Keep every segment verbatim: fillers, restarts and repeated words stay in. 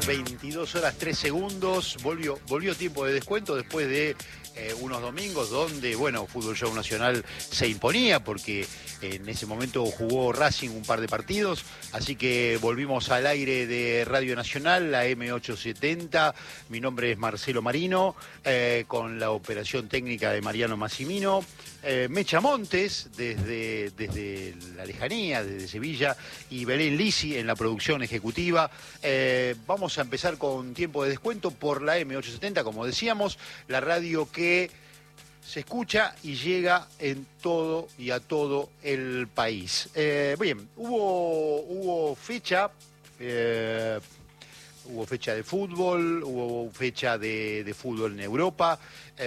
veintidós horas tres segundos, volvió, volvió tiempo de descuento después de eh, unos domingos donde, bueno, Fútbol Show Nacional se imponía porque en ese momento jugó Racing un par de partidos, así que volvimos al aire de Radio Nacional, la eme ochocientos setenta, mi nombre es Marcelo Marino, eh, con la operación técnica de Mariano Massimino, eh, Mecha Montes desde, desde la lejanía, desde Sevilla, y Belén Lisi en la producción ejecutiva. Eh, vamos a empezar con tiempo de descuento por la eme ochocientos setenta, como decíamos, la radio que se escucha y llega en todo y a todo el país. Eh, bien, hubo, hubo fecha, eh, hubo fecha de fútbol, hubo fecha de, de fútbol en Europa,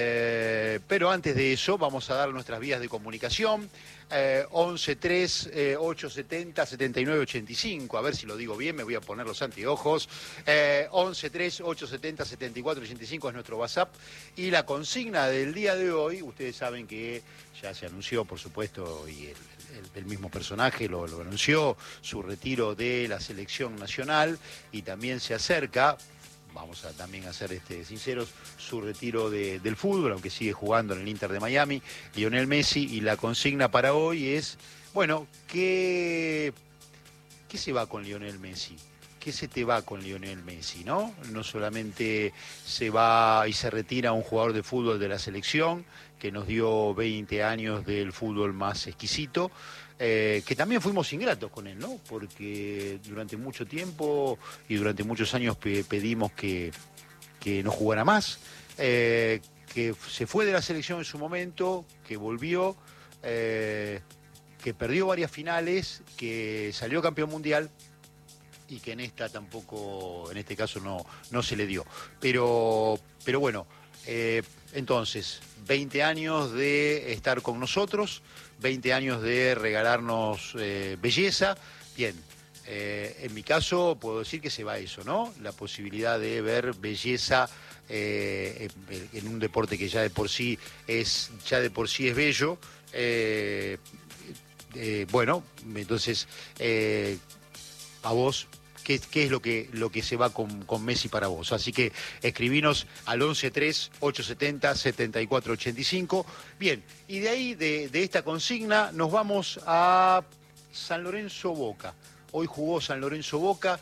eh, pero antes de eso vamos a dar nuestras vías de comunicación. Eh, once tres eh, ochocientos setenta setenta y nueve ochenta y cinco, a ver si lo digo bien, me voy a poner los anteojos. eh, once tres ochocientos setenta setenta y cuatro ochenta y cinco es nuestro WhatsApp, y la consigna del día de hoy, ustedes saben que ya se anunció, por supuesto, y el, el, el mismo personaje lo, lo anunció, su retiro de la selección nacional, y también se acerca, vamos a también a ser este, sinceros, su retiro de, del fútbol, aunque sigue jugando en el Inter de Miami, Lionel Messi, y la consigna para hoy es, bueno, ¿qué, qué se va con Lionel Messi? ¿Qué se te va con Lionel Messi, no? No solamente se va y se retira un jugador de fútbol de la selección, que nos dio veinte años del fútbol más exquisito, Eh, que también fuimos ingratos con él, ¿no? Porque durante mucho tiempo y durante muchos años pe pedimos que, que no jugara más, eh, que se fue de la selección en su momento, que volvió, eh, que perdió varias finales, que salió campeón mundial y que en esta tampoco, en este caso no, no se le dio. Pero, pero bueno, eh, entonces, veinte años de estar con nosotros, veinte años de regalarnos eh, belleza. Bien, eh, en mi caso puedo decir que se va eso, ¿no? La posibilidad de ver belleza eh, en, en un deporte que ya de por sí es, ya de por sí es bello. Eh, eh, bueno, entonces, eh, a vos, ¿Qué, qué es lo que, lo que se va con, con Messi para vos? Así que escribinos al once tres ochocientos setenta setenta y cuatro ochenta y cinco. Bien, y de ahí, de, de esta consigna, nos vamos a San Lorenzo Boca. Hoy jugó San Lorenzo Boca.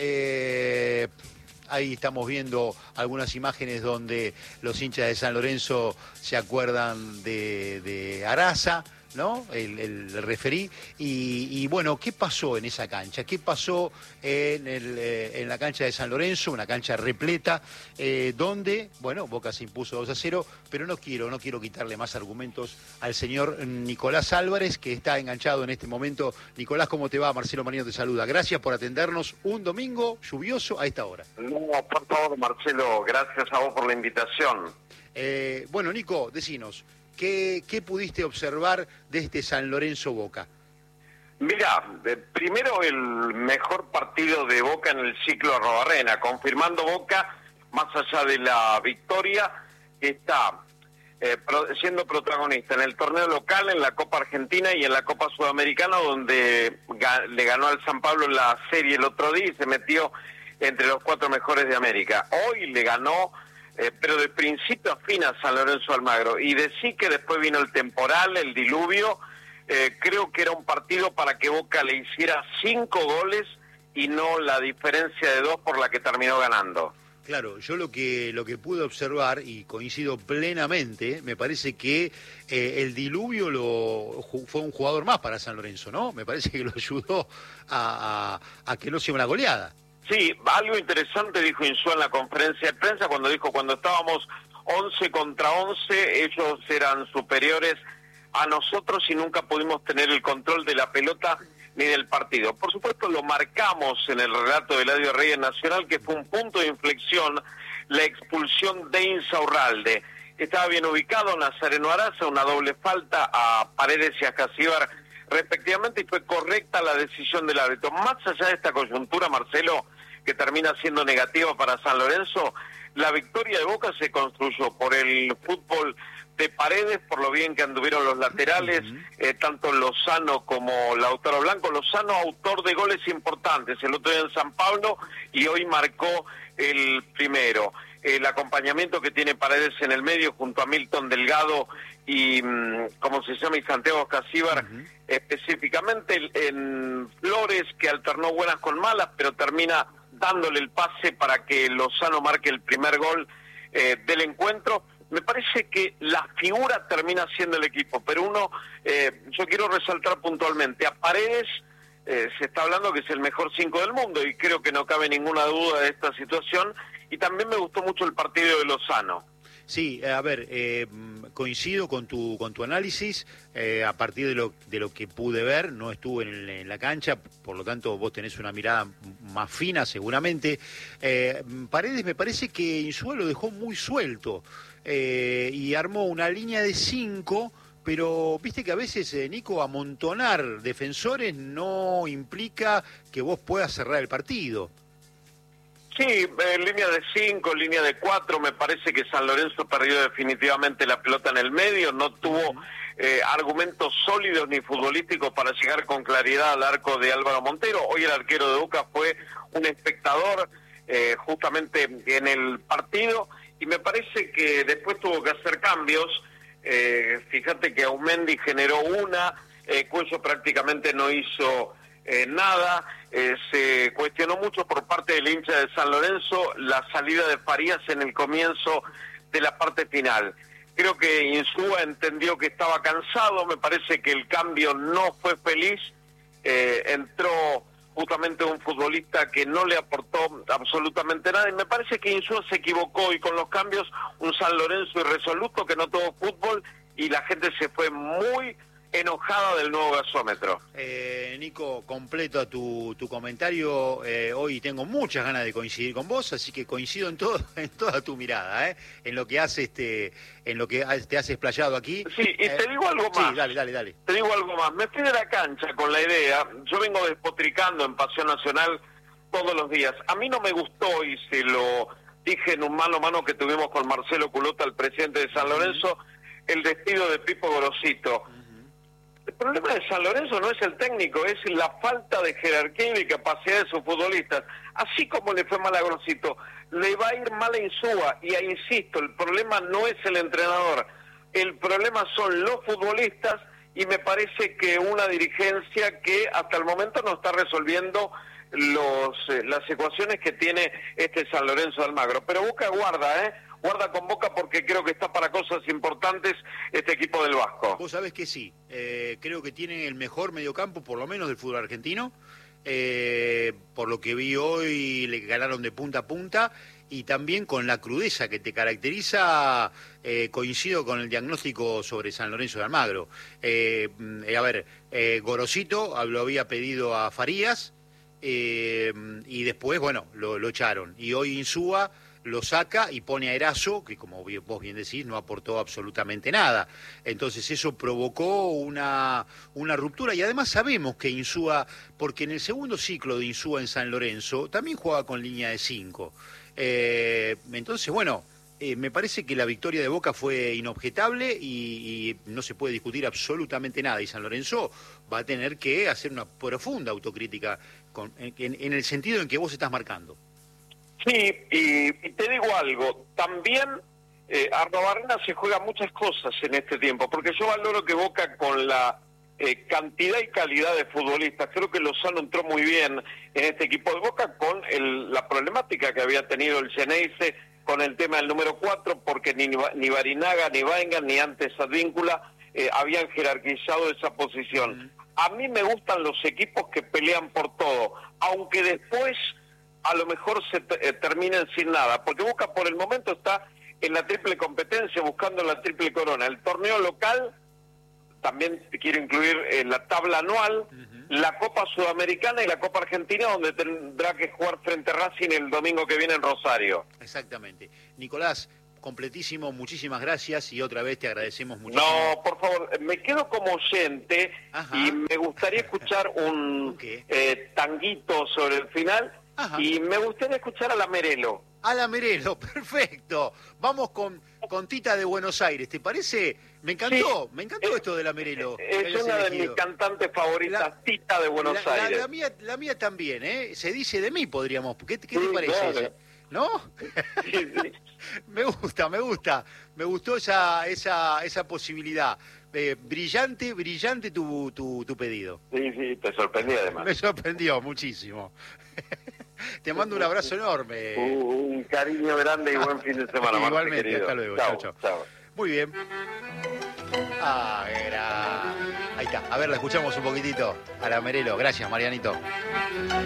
Eh, ahí estamos viendo algunas imágenes donde los hinchas de San Lorenzo se acuerdan de, de Araza, ¿no? El, el referí. Y, y bueno, ¿qué pasó en esa cancha? ¿Qué pasó en, el, eh, en la cancha de San Lorenzo? Una cancha repleta, eh, donde, bueno, Boca se impuso dos a cero, pero no quiero, no quiero quitarle más argumentos al señor Nicolás Álvarez, que está enganchado en este momento. Nicolás, ¿cómo te va? Marcelo Marino te saluda. Gracias por atendernos un domingo lluvioso a esta hora. No, por favor, Marcelo, gracias a vos por la invitación. Eh, bueno, Nico, decinos, ¿Qué, ¿Qué pudiste observar de este San Lorenzo Boca? Mira, eh, primero el mejor partido de Boca en el ciclo Arrobarrena, confirmando Boca, más allá de la victoria, está eh, pro, siendo protagonista en el torneo local, en la Copa Argentina y en la Copa Sudamericana, donde ga, le ganó al San Pablo en la serie el otro día y se metió entre los cuatro mejores de América. Hoy le ganó, Eh, pero de principio a fin a San Lorenzo Almagro, y decir que después vino el temporal, el diluvio, eh, creo que era un partido para que Boca le hiciera cinco goles y no la diferencia de dos por la que terminó ganando. Claro, yo lo que lo que pude observar, y coincido plenamente, me parece que eh, el diluvio lo fue un jugador más para San Lorenzo, ¿no? Me parece que lo ayudó a, a, a que no sea una goleada. Sí, algo interesante dijo Insúa en la conferencia de prensa cuando dijo, cuando estábamos once contra once, ellos eran superiores a nosotros y nunca pudimos tener el control de la pelota ni del partido. Por supuesto lo marcamos en el relato de Eladio Reyes Nacional, que fue un punto de inflexión la expulsión de Insaurralde. Estaba bien ubicado Nazareno Araza, una doble falta a Paredes y a Casíbar respectivamente, y fue correcta la decisión del árbitro. Más allá de esta coyuntura, Marcelo, que termina siendo negativa para San Lorenzo, la victoria de Boca se construyó por el fútbol de Paredes, por lo bien que anduvieron los laterales, uh-huh. eh, tanto Lozano como Lautaro Blanco. Lozano, autor de goles importantes, el otro día en San Pablo, y hoy marcó el primero. El acompañamiento que tiene Paredes en el medio junto a Milton Delgado y, ¿cómo se llama? Y Santiago Casíbar, uh-huh. específicamente en Flores, que alternó buenas con malas, pero termina dándole el pase para que Lozano marque el primer gol eh, del encuentro. Me parece que la figura termina siendo el equipo, pero uno, eh, yo quiero resaltar puntualmente, a Paredes eh, se está hablando que es el mejor cinco del mundo y creo que no cabe ninguna duda de esta situación, y también me gustó mucho el partido de Lozano. Sí, a ver, eh, coincido con tu con tu análisis, eh, a partir de lo, de lo que pude ver, no estuve en, en la cancha, por lo tanto vos tenés una mirada más fina seguramente. Eh, Paredes me parece que Insúa lo dejó muy suelto eh, y armó una línea de cinco, pero viste que a veces, eh, Nico, amontonar defensores no implica que vos puedas cerrar el partido. Sí, en línea de cinco, línea de cuatro, me parece que San Lorenzo perdió definitivamente la pelota en el medio, no tuvo eh, argumentos sólidos ni futbolísticos para llegar con claridad al arco de Álvaro Montero. Hoy el arquero de Boca fue un espectador eh, justamente en el partido, y me parece que después tuvo que hacer cambios. Eh, fíjate que Aumendi generó una, eh, Cuello prácticamente no hizo eh, nada. Eh, se cuestionó mucho por parte del hincha de San Lorenzo la salida de Farías en el comienzo de la parte final. Creo que Insúa entendió que estaba cansado, me parece que el cambio no fue feliz, eh, entró justamente un futbolista que no le aportó absolutamente nada, y me parece que Insúa se equivocó, y con los cambios un San Lorenzo irresoluto que no tuvo fútbol, y la gente se fue muy enojada del nuevo gasómetro. Eh, Nico, completo a tu, tu comentario. Eh, hoy tengo muchas ganas de coincidir con vos, así que coincido en todo, en toda tu mirada, ¿eh? En lo que has este, en lo que te has explayado aquí. Sí, y eh, te digo algo más. Sí, dale, dale, dale. Te digo algo más. Me fui de la cancha con la idea. Yo vengo despotricando en Pasión Nacional todos los días. A mí no me gustó, y se lo dije en un mano a mano que tuvimos con Marcelo Culota, el presidente de San Lorenzo, uh-huh. el despido de Pipo Gorosito. Uh-huh. El problema de San Lorenzo no es el técnico, es la falta de jerarquía y de capacidad de sus futbolistas. Así como le fue mal a Gorosito, le va a ir mal a Insúa, y insisto, el problema no es el entrenador, el problema son los futbolistas, y me parece que una dirigencia que hasta el momento no está resolviendo los eh, las ecuaciones que tiene este San Lorenzo de Almagro. Pero Boca guarda, ¿eh? Guarda con Boca, porque creo que está para cosas importantes este equipo del Vasco. Vos sabés que sí, eh, creo que tienen el mejor mediocampo, por lo menos del fútbol argentino. Eh, por lo que vi hoy, le ganaron de punta a punta, y también con la crudeza que te caracteriza, eh, coincido con el diagnóstico sobre San Lorenzo de Almagro. Eh, eh, a ver, eh, Gorosito lo había pedido a Farías, eh, y después, bueno, lo, lo echaron. Y hoy Insúa lo saca y pone a Erazo, que como vos bien decís, no aportó absolutamente nada. Entonces eso provocó una, una ruptura, y además sabemos que Insúa, porque en el segundo ciclo de Insúa en San Lorenzo, también jugaba con línea de cinco. Eh, entonces, bueno, eh, me parece que la victoria de Boca fue inobjetable, y, y no se puede discutir absolutamente nada, y San Lorenzo va a tener que hacer una profunda autocrítica con, en, en el sentido en que vos estás marcando. Sí, y, y te digo algo, también eh, Arrobarrena se juega muchas cosas en este tiempo, porque yo valoro que Boca, con la eh, cantidad y calidad de futbolistas, creo que Lozano entró muy bien en este equipo de Boca, con el, la problemática que había tenido el Geneise con el tema del número cuatro, porque ni, ni Barinaga, ni Vaingan, ni antes Advíncula eh, habían jerarquizado esa posición. A mí me gustan los equipos que pelean por todo, aunque después a lo mejor se eh, terminen sin nada, porque Boca por el momento está en la triple competencia, buscando la triple corona. El torneo local, también quiero incluir en la tabla anual, uh-huh. la Copa Sudamericana y la Copa Argentina, donde tendrá que jugar frente a Racing el domingo que viene en Rosario. Exactamente. Nicolás, completísimo, muchísimas gracias, y otra vez te agradecemos muchísimo. No, por favor, me quedo como oyente. Ajá. Y me gustaría escuchar un eh, tanguito sobre el final. Ajá. Y me gustaría escuchar a la Merelo. A la Merelo, perfecto. Vamos con, con Tita de Buenos Aires, ¿te parece? Me encantó, sí. me encantó es, esto de la Merelo. Es una elegido. de mis cantantes favoritas, la, Tita de Buenos la, Aires. La, la, mía, la mía también, ¿eh? Se dice de mí, podríamos. ¿Qué, qué sí, te parece? Claro. ¿No? Sí, sí. Me gusta, me gusta. Me gustó esa, esa, esa posibilidad. Eh, brillante, brillante tu, tu, tu pedido. Sí, sí, te sorprendí además. Me sorprendió muchísimo. Te mando un abrazo enorme. Un cariño grande y buen fin de semana. Igualmente, Marce, hasta luego. Chao, Chao, chao. chao. Muy bien. Ah, era... Ahí está. A ver, la escuchamos un poquitito. A la Merelo. Gracias, Marianito.